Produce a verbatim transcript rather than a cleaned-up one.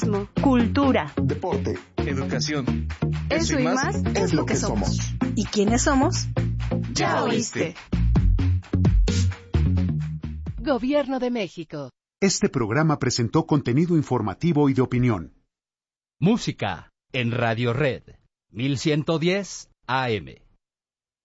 Cultura, deporte, educación. Eso y más es lo que somos. ¿Y quiénes somos? Ya oíste. Gobierno de México. Este programa presentó contenido informativo y de opinión. Música en Radio Red, mil ciento diez A M.